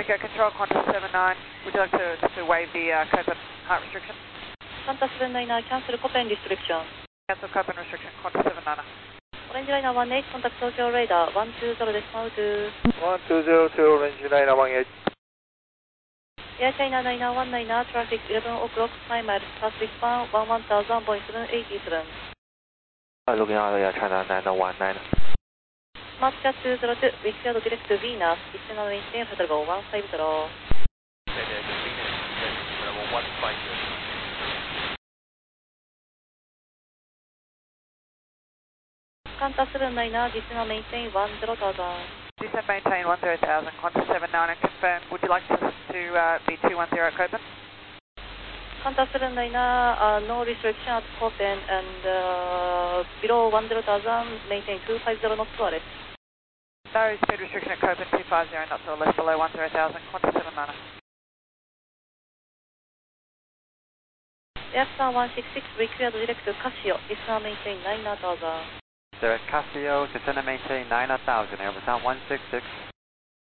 Echo Control, Qantas 79. Would you like to waive the Copen height restriction? Qantas 79, cancel Copen restriction. Cancel Copen restriction, Qantas 79. Orange Liner 18, contact Tokyo radar 120.2. 1202, Orange Liner 18. Air China 9919, traffic 11 o'clock, 5 miles, past Brisbane, 11,000.787. Looking out Air China 9919. Smart Cat 202, Wickfield direct to Venus, Ichino maintain flight level 150. Level 150. Qantas 79, Ichino maintain 10,000. Descend maintain 10,000, Qantas 79 and confirm. Would you like to be 210 at Copen? Qantas 79, no restriction at Copen and below 10,000, maintain 250 knots to arrest. No speed restriction at Copen, 250 knots or less below 10,000, Qantas 79. Aircraft 166, required direct to Casio, Ichino maintain 9,000. Direct Casio, descend and maintain 9,000, Airbus 166.